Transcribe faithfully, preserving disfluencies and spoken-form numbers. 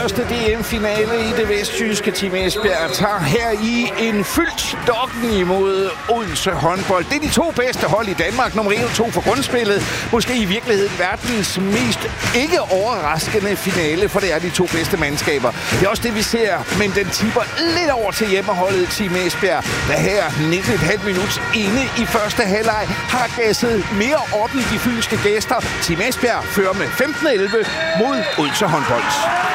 første D M-finale i det vestjyske. Team Esbjerg tager her i en fyldt stokken imod Odense håndbold. Det er de to bedste hold i Danmark. Nummer et og to for grundspillet. Måske i virkeligheden verdens mest ikke overraskende finale, for det er de to bedste mandskaber. Det er også det, vi ser, men den tipper lidt over til hjemmeholdet Team Esbjerg, der her nitten komma fem minutter inde i første halvleg har gasset mere orden de fynske gæster. Team Esbjerg fører med femten elleve mod Odense håndbold.